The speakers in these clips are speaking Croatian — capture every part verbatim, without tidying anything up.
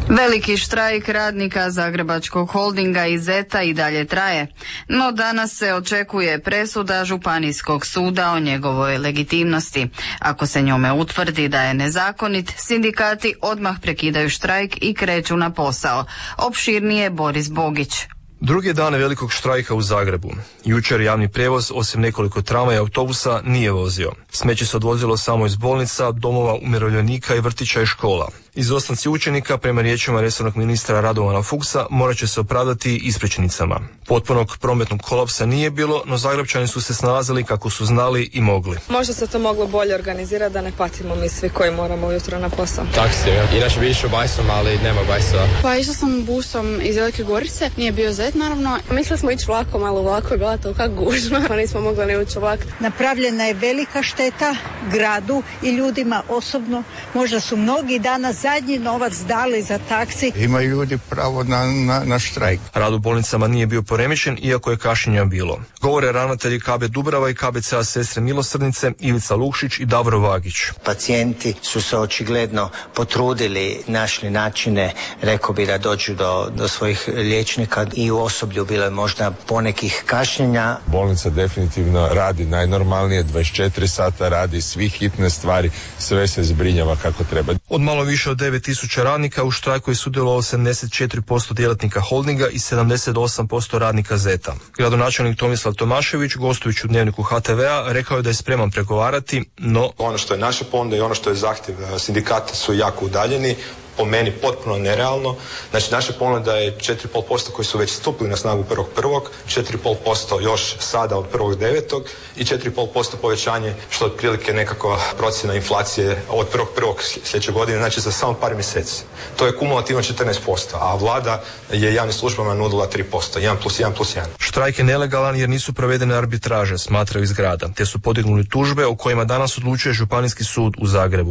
Veliki štrajk radnika Zagrebačkog holdinga i Zeta i dalje traje, no danas se očekuje presuda Županijskog suda o njegovoj legitimnosti. Ako se njome utvrdi da je nezakonit, sindikati odmah prekidaju štrajk i kreću na posao. Opširnije Boris Bogić. Drugi dan velikog štrajka u Zagrebu. Jučer javni prijevoz, osim nekoliko tramvaja i autobusa, nije vozio. Smeće se odvozilo samo iz bolnica, domova umirovljenika i vrtića i škola. Izostanci učenika, prema riječima resornog ministra Radovana Fuchsa, morat će se opravdati ispričnicama. Potpunog prometnog kolapsa nije bilo, no Zagrebčani su se snalazili kako su znali i mogli. Možda se to moglo bolje organizirati da ne patimo mi svi koji moramo ujutro na posao. Taksi, inače bi išao bajsom, ali nema bajsova. Pa išla sam busom iz Velike Gorice, nije bio Zet naravno. Mislili smo ići vlakom, ali vlako je bila tolika gužva, pa nismo mogli ne ući u vlak. Napravljena je velika šteta gradu i ljudima osobno. Možda su mnogi danas zadnji novac dali za taksi. Imaju ljudi pravo na, na, na štrajk. Rad u bolnicama nije bio poremećen, iako je kašnjenja bilo. Govore ravnatelji K B Dubrava i K B C A Sestre milosrdnice Ivica Lukšić i Davor Vagić. Pacijenti su se očigledno potrudili, našli načine, rekao bi da dođu do, do svojih liječnika, i u osoblju bilo je možda ponekih kašnjenja. Bolnica definitivno radi najnormalnije, dvadeset četiri sata radi, svi hitne stvari, sve se zbrinjava kako treba. Od malo više od devet tisuća radnika u štrajku je sudjelovalo sedamdeset četiri posto djelatnika holdinga i sedamdeset osam posto radnika Zeta. Gradonačelnik Tomislav Tomašević, gostujući u Dnevniku H T V-a, rekao je da je spreman pregovarati, no ono što je naša ponuda i ono što je zahtjev sindikata su jako udaljeni. Po meni potpuno nerealno. Znači, naša ponuda je četiri i pol posto koji su već stupili na snagu prvog prvog, četiri i pol posto još sada od prvog devetog i četiri i pol posto povećanje, što je otprilike nekakva procjena inflacije od prvog prvog sljedeće godine, znači za samo par mjeseci. To je kumulativno četrnaest posto, a vlada je javnim službama nudila tri posto, jedan plus jedan plus jedan. Štrajk je nelegalan jer nisu provedene arbitraže, smatraju iz grada, te su podignuli tužbe o kojima danas odlučuje Županijski sud u Zagrebu.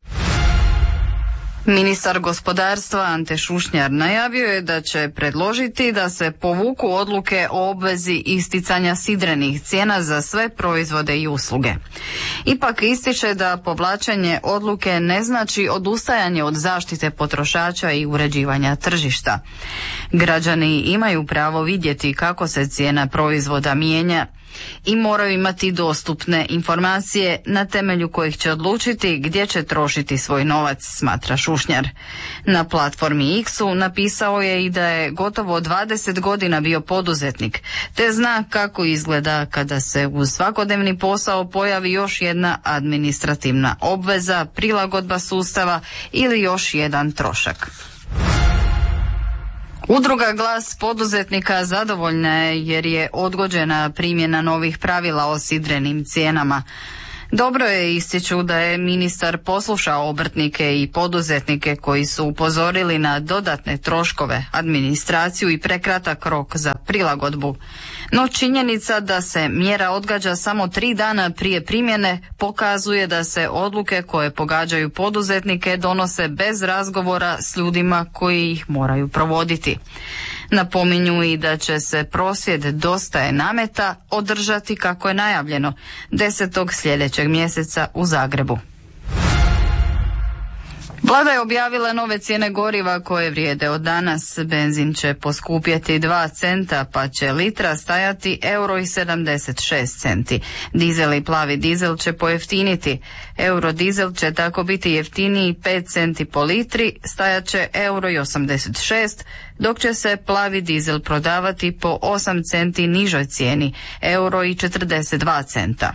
Ministar gospodarstva Ante Šušnjar najavio je da će predložiti da se povuku odluke o obvezi isticanja sidrenih cijena za sve proizvode i usluge. Ipak ističe da povlačenje odluke ne znači odustajanje od zaštite potrošača i uređivanja tržišta. Građani imaju pravo vidjeti kako se cijena proizvoda mijenja i moraju imati dostupne informacije na temelju kojih će odlučiti gdje će trošiti svoj novac, smatra Šušnjar. Na platformi X-u napisao je i da je gotovo dvadeset godina bio poduzetnik, te zna kako izgleda kada se uz svakodnevni posao pojavi još jedna administrativna obveza, prilagodba sustava ili još jedan trošak. Udruga Glas poduzetnika zadovoljna je jer je odgođena primjena novih pravila o sidrenim cijenama. Dobro je, ističu, da je ministar poslušao obrtnike i poduzetnike koji su upozorili na dodatne troškove, administraciju i prekratak rok za prilagodbu. No činjenica da se mjera odgađa samo tri dana prije primjene pokazuje da se odluke koje pogađaju poduzetnike donose bez razgovora s ljudima koji ih moraju provoditi. Napominju i da će se prosvjed Dosta je nameta održati kako je najavljeno desetog sljedećeg mjeseca u Zagrebu. Vlada je objavila nove cijene goriva koje vrijede od danas. Benzin će poskupjeti dva centa pa će litra stajati euro i sedamdeset šest centi. Dizel i plavi dizel će pojeftiniti. Eurodizel će tako biti jeftiniji pet centi po litri, stajat će euro i osamdeset šest, dok će se plavi dizel prodavati po osam centi nižoj cijeni, euro i četrdeset dva centa.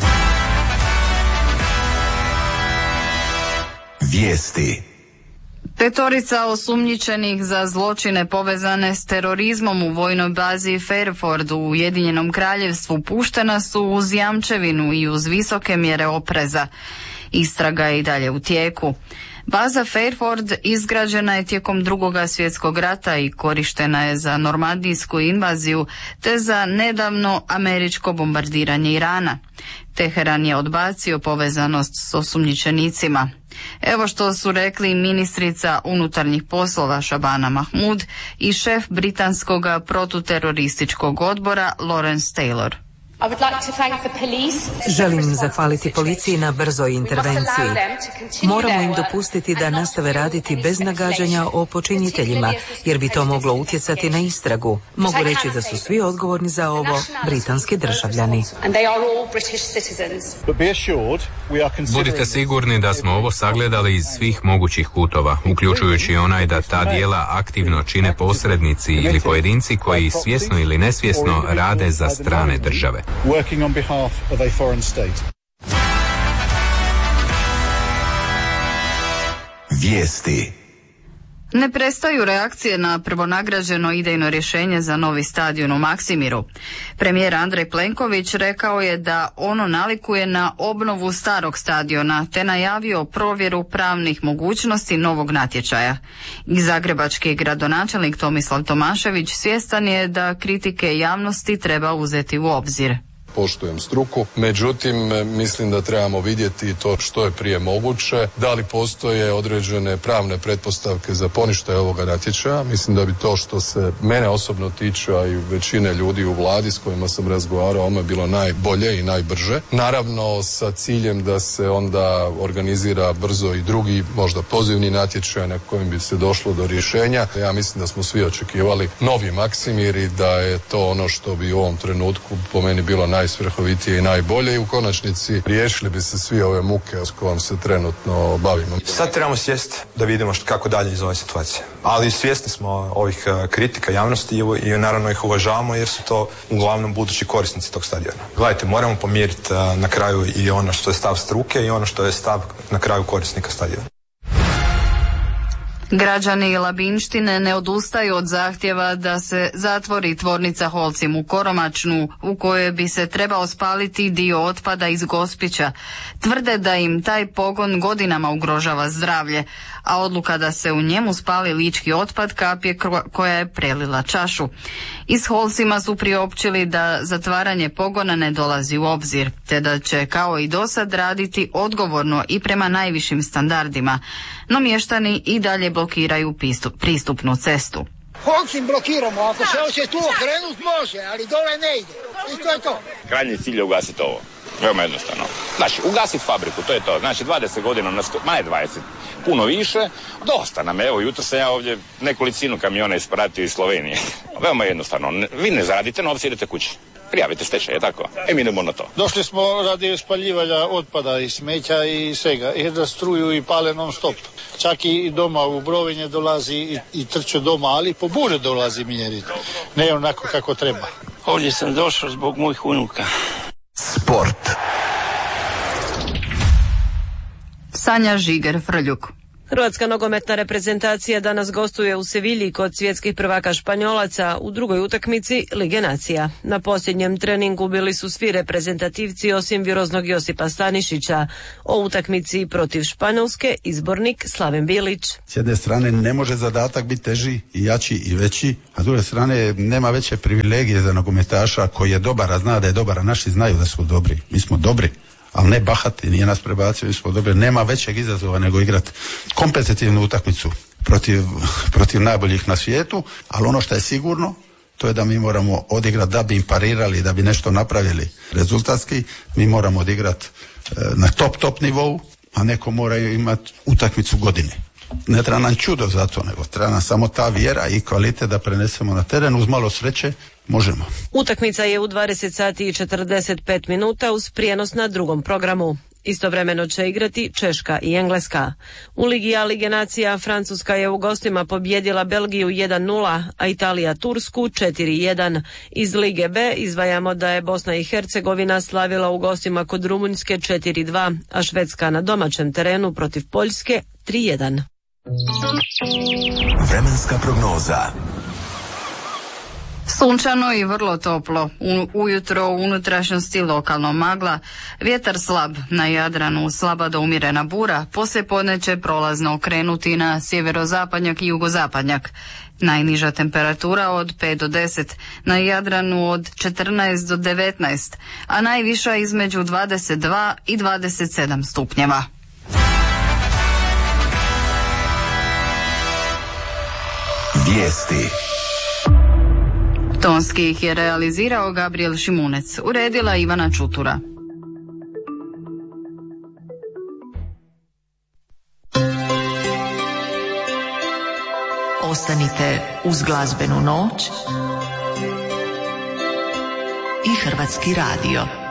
Vijesti. Petorica osumnjičenih za zločine povezane s terorizmom u vojnoj bazi Fairford u Ujedinjenom Kraljevstvu puštena su uz jamčevinu i uz visoke mjere opreza. Istraga je i dalje u tijeku. Baza Fairford izgrađena je tijekom Drugoga svjetskog rata i korištena je za normandijsku invaziju te za nedavno američko bombardiranje Irana. Teheran je odbacio povezanost s osumnjičenicima. Evo što su rekli ministrica unutarnjih poslova Shabana Mahmood i šef britanskog protuterorističkog odbora Lawrence Taylor. Želim zahvaliti policiji na brzoj intervenciji. Moramo im dopustiti da nastave raditi bez nagađanja o počiniteljima, jer bi to moglo utjecati na istragu. Mogu reći da su svi odgovorni za ovo britanski državljani. Budite sigurni da smo ovo sagledali iz svih mogućih kutova, uključujući onaj da ta djela aktivno čine posrednici ili pojedinci koji svjesno ili nesvjesno rade za strane države. Vijesti. Ne prestaju reakcije na prvonagrađeno idejno rješenje za novi stadion u Maksimiru. Premijer Andrej Plenković rekao je da ono nalikuje na obnovu starog stadiona, te najavio provjeru pravnih mogućnosti novog natječaja. I zagrebački gradonačelnik Tomislav Tomašević svjestan je da kritike javnosti treba uzeti u obzir. Poštujem struku, međutim mislim da trebamo vidjeti to što je prije moguće, da li postoje određene pravne pretpostavke za poništaj ovoga natječaja. Mislim da bi to što se mene osobno tiče, a i većine ljudi u vladi s kojima sam razgovarao, ono je bilo najbolje i najbrže. Naravno sa ciljem da se onda organizira brzo i drugi, možda pozivni natječaj na kojem bi se došlo do rješenja. Ja mislim da smo svi očekivali novi Maksimir i da je to ono što bi u ovom trenutku po meni bilo naj najsvrhovitije i najbolje i u konačnici riješili bi se svi ove muke s kojom se trenutno bavimo. Sad trebamo sjesti da vidimo što, kako dalje iz ove situacije. Ali svjesni smo ovih uh, kritika javnosti i, i naravno ih uvažavamo jer su to uglavnom budući korisnici tog stadiona. Gledajte, moramo pomiriti uh, na kraju i ono što je stav struke i ono što je stav na kraju korisnika stadiona. Građani Labinštine ne odustaju od zahtjeva da se zatvori tvornica Holcim u Koromačnu, u kojoj bi se trebao spaliti dio otpada iz Gospića. Tvrde da im taj pogon godinama ugrožava zdravlje, a odluka da se u njemu spali lički otpad kap je koja je prelila čašu. Iz Holcima su priopćili da zatvaranje pogona ne dolazi u obzir, te da će kao i dosad raditi odgovorno i prema najvišim standardima, no mještani i dalje blokiraju pristup, pristupnu cestu. Holcim blokiramo, ako se hoće tu okrenut može, ali dole ne ide. I to je to. Krajnji cilj je ugasiti ovo. Veoma jednostavno. Znači, ugasiti fabriku, to je to. Znači, dvadeset godina, ma ne dvadeset, puno više, dosta nam. Evo, jutro sam ja ovdje nekolicinu kamiona ispratio iz Slovenije. Veoma jednostavno. Vi ne zaradite novce, idete kući. Prijavite stečaj, je tako? E, mi idemo na to. Došli smo radi spaljivanja otpada i smeća i svega. I da struju i pale non stop. Čak i doma u Brovinje dolazi i, i trče doma, ali po bure dolazi minjeriti. Ne onako kako treba. Ovdje sam došao zbog mojih unuka. Sport. Sanja Žiger Frljuk. Hrvatska nogometna reprezentacija danas gostuje u Sevilji kod svjetskih prvaka Španjolaca u drugoj utakmici Lige nacija. Na posljednjem treningu bili su svi reprezentativci osim viroznog Josipa Stanišića. O utakmici protiv Španjolske izbornik Slaven Bilić. S jedne strane ne može zadatak biti teži i jači i veći, a s druge strane nema veće privilegije za nogometaša koji je dobar, a zna da je dobar, a naši znaju da su dobri. Mi smo dobri, ali ne bahati, nije nas prebacio, mi smo dobri. Nema većeg izazova nego igrati kompetitivnu utakmicu protiv, protiv najboljih na svijetu, ali ono što je sigurno, to je da mi moramo odigrati da bi im parirali, da bi nešto napravili rezultatski, mi moramo odigrati e, na top, top nivou, a neko mora imati utakmicu godine. Ne treba nam čudo za to, nego treba nam samo ta vjera i kvalitet da prenesemo na teren. Uz malo sreće možemo. Utakmica je u dvadeset sati i četrdeset pet minuta uz prijenos na drugom programu. Istovremeno će igrati Češka i Engleska. U Ligi A Lige nacija Francuska je u gostima pobjedila Belgiju jedan nula, a Italija Tursku četiri jedan. Iz Lige B izdvajamo da je Bosna i Hercegovina slavila u gostima kod Rumunjske četiri dva, a Švedska na domaćem terenu protiv Poljske tri jedan. Vremenska prognoza. Sunčano i vrlo toplo. U, ujutro u unutrašnjosti lokalno magla. Vjetar slab, na Jadranu slaba do umjerena bura. Poslijepodne će prolazno okrenuti na sjeverozapadnjak i jugozapadnjak. Najniža temperatura od pet do deset, na Jadranu od četrnaest do devetnaest, a najviša između dvadeset dva i dvadeset sedam stupnjeva. Vijesti. Tonski ih je realizirao Gabriel Šimunec, uredila Ivana Čutura. Ostanite uz glazbenu noć i Hrvatski radio.